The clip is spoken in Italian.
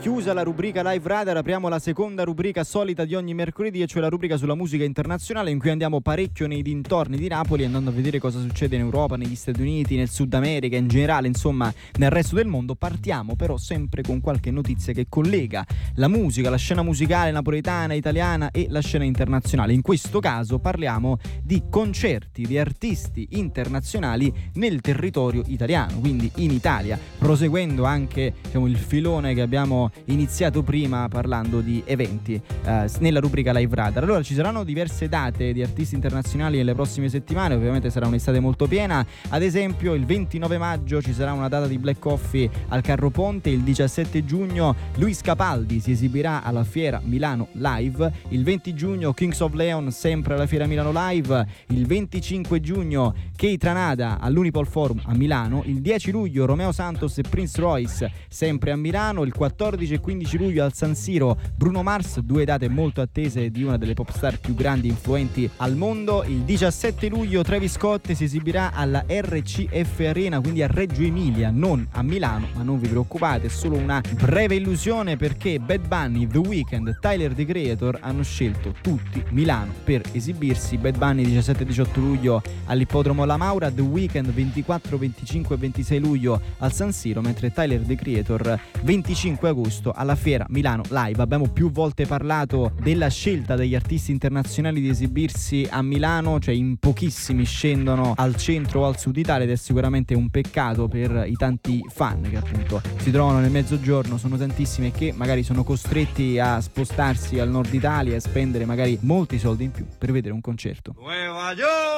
Chiusa la rubrica Live Radar, apriamo la seconda rubrica solita di ogni mercoledì, e cioè la rubrica sulla musica internazionale, in cui andiamo parecchio nei dintorni di Napoli, andando a vedere cosa succede in Europa, negli Stati Uniti, nel Sud America, in generale, insomma, nel resto del mondo. Partiamo però sempre con qualche notizia che collega la musica, la scena musicale napoletana, italiana e la scena internazionale. In questo caso parliamo di concerti di artisti internazionali nel territorio italiano, quindi in Italia, proseguendo anche, diciamo, il filone che abbiamo iniziato prima parlando di eventi nella rubrica Live Radar. Allora, ci saranno diverse date di artisti internazionali nelle prossime settimane, ovviamente sarà un'estate molto piena. Ad esempio il 29 maggio ci sarà una data di Black Coffee al Carro Ponte, il 17 giugno Luis Capaldi si esibirà alla Fiera Milano Live, il 20 giugno Kings of Leon sempre alla Fiera Milano Live, il 25 giugno Keith Ranada all'Unipol Forum a Milano, il 10 luglio Romeo Santos e Prince Royce sempre a Milano, il 14 e 15 luglio al San Siro Bruno Mars, due date molto attese di una delle pop star più grandi e influenti al mondo. Il 17 luglio Travis Scott si esibirà alla RCF Arena, quindi a Reggio Emilia, non a Milano, ma non vi preoccupate, è solo una breve illusione, perché Bad Bunny, The Weeknd, Tyler The Creator hanno scelto tutti Milano per esibirsi. Bad Bunny 17 e 18 luglio all'Ippodromo La Maura, The Weeknd 24, 25 e 26 luglio al San Siro, mentre Tyler The Creator 25 agosto alla Fiera Milano Live. Abbiamo più volte parlato della scelta degli artisti internazionali di esibirsi a Milano, cioè in pochissimi scendono al centro o al sud Italia, ed è sicuramente un peccato per i tanti fan che appunto si trovano nel mezzogiorno, sono tantissimi, e che magari sono costretti a spostarsi al nord Italia e spendere magari molti soldi in più per vedere un concerto. Nueva York!